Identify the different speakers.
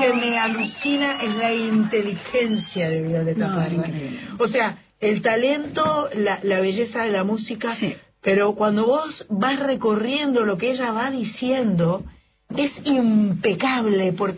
Speaker 1: que me alucina es la inteligencia de Violeta Parra.
Speaker 2: Increíble.
Speaker 1: O sea, el talento, la belleza de la música,
Speaker 2: Sí.
Speaker 1: pero cuando vos vas recorriendo lo que ella va diciendo, es impecable, porque